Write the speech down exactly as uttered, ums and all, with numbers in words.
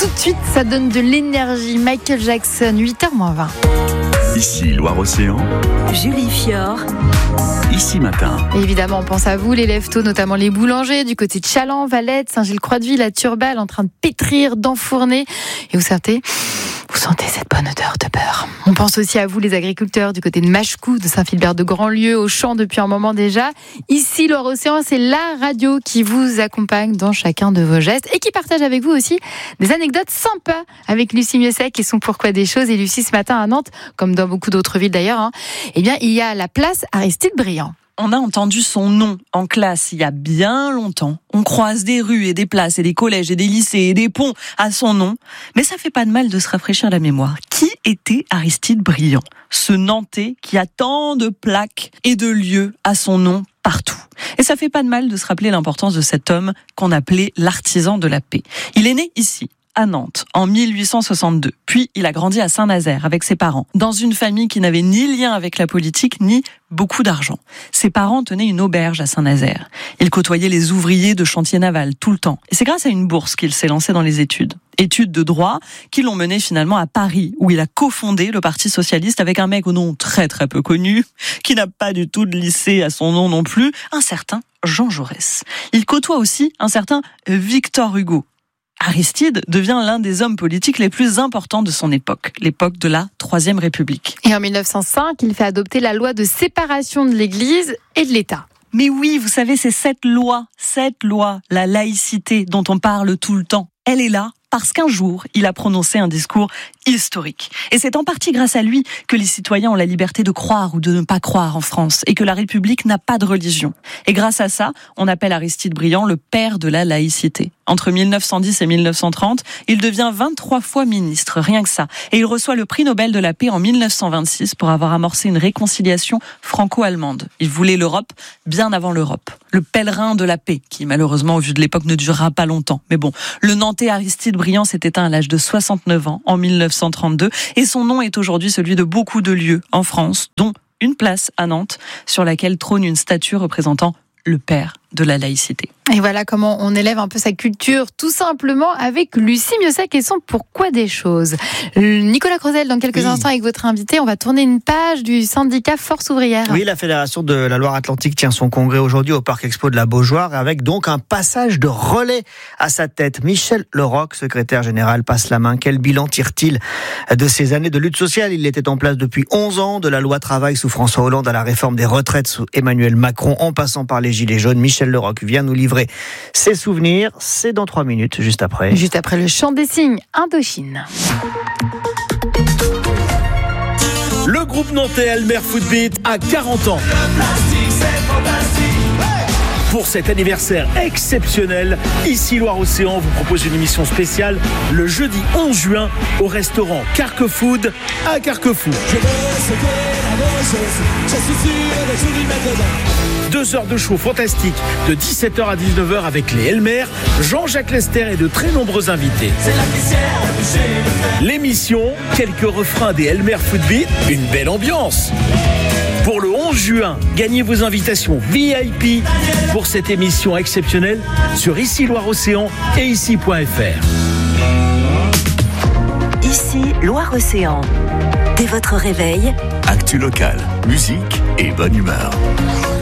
tout de suite, ça donne de l'énergie. Michael Jackson, huit heures moins vingt. Ici Loire-Océan, Julie Fior. Ici Matin. Et évidemment, on pense à vous, les lève-tôt, notamment les boulangers du côté de Chaland, Valette, Saint-Gilles-Croix-de-Vie, la Turballe, en train de pétrir, d'enfourner. Et vous sentez, vous sentez cette bonne odeur de beurre. On pense aussi à vous, les agriculteurs du côté de Machecou, de Saint-Philbert de Grandlieu, au champ depuis un moment déjà. Ici, Loire-Océan, c'est la radio qui vous accompagne dans chacun de vos gestes et qui partage avec vous aussi des anecdotes sympas avec Lucie Mieuxec et son Pourquoi des choses. Et Lucie, ce matin à Nantes, comme dans beaucoup d'autres villes d'ailleurs, hein, eh bien, il y a la place Aristide Briand. On a entendu son nom en classe il y a bien longtemps. On croise des rues et des places et des collèges et des lycées et des ponts à son nom. Mais ça fait pas de mal de se rafraîchir la mémoire. Qui était Aristide Briand, ce Nantais qui a tant de plaques et de lieux à son nom partout? Et ça fait pas de mal de se rappeler l'importance de cet homme qu'on appelait l'artisan de la paix. Il est né ici, à Nantes, en mille huit cent soixante-deux. Puis, il a grandi à Saint-Nazaire avec ses parents, dans une famille qui n'avait ni lien avec la politique, ni beaucoup d'argent. Ses parents tenaient une auberge à Saint-Nazaire. Il côtoyait les ouvriers de chantier naval tout le temps. Et c'est grâce à une bourse qu'il s'est lancé dans les études. Études de droit qui l'ont mené finalement à Paris, où il a cofondé le Parti Socialiste avec un mec au nom très très peu connu, qui n'a pas du tout de lycée à son nom non plus, un certain Jean Jaurès. Il côtoie aussi un certain Victor Hugo. Aristide devient l'un des hommes politiques les plus importants de son époque, l'époque de la Troisième République. Et en mille neuf cent cinq, il fait adopter la loi de séparation de l'Église et de l'État. Mais oui, vous savez, c'est cette loi, cette loi, la laïcité dont on parle tout le temps. Elle est là parce qu'un jour, il a prononcé un discours historique. Et c'est en partie grâce à lui que les citoyens ont la liberté de croire ou de ne pas croire en France et que la République n'a pas de religion. Et grâce à ça, on appelle Aristide Briand le père de la laïcité. Entre mille neuf cent dix et mille neuf cent trente, il devient vingt-trois fois ministre, rien que ça. Et il reçoit le prix Nobel de la paix en mille neuf cent vingt-six pour avoir amorcé une réconciliation franco-allemande. Il voulait l'Europe bien avant l'Europe. Le pèlerin de la paix, qui malheureusement, au vu de l'époque, ne durera pas longtemps. Mais bon, le Nantais Aristide Briand s'est éteint à l'âge de soixante-neuf ans en mille neuf cent trente-deux et son nom est aujourd'hui celui de beaucoup de lieux en France, dont une place à Nantes sur laquelle trône une statue représentant le père de la laïcité. Et voilà comment on élève un peu sa culture, tout simplement avec Lucie Mieuxec et son Pourquoi des choses. Nicolas Crozel, dans quelques oui. instants avec votre invité, on va tourner une page du syndicat Force Ouvrière. Oui, la Fédération de la Loire-Atlantique tient son congrès aujourd'hui au Parc Expo de la Beaujoire, avec donc un passage de relais à sa tête. Michel Leroc, secrétaire général, passe la main. Quel bilan tire-t-il de ces années de lutte sociale? Il était en place depuis onze ans, de la loi travail sous François Hollande à la réforme des retraites sous Emmanuel Macron, en passant par les Gilets jaunes. Michel Leroc vient nous livrer ses souvenirs, c'est dans trois minutes, juste après. Juste après le chant des signes, Indochine. Le groupe nantais Elmer Footbeat a quarante ans. Pour cet anniversaire exceptionnel, ici Loire-Océan vous propose une émission spéciale le jeudi onze juin au restaurant Carquefood à Carquefou. Deux heures de show fantastique de dix-sept heures à dix-neuf heures avec les Elmer, Jean-Jacques Lester et de très nombreux invités. L'émission, quelques refrains des Elmer Footbeat, une belle ambiance. Pour le onze juin, gagnez vos invitations V I P pour cette émission exceptionnelle sur Ici Loire-Océan et ici point f r. Ici Loire-Océan. Dès votre réveil, Actu locale, musique et bonne humeur.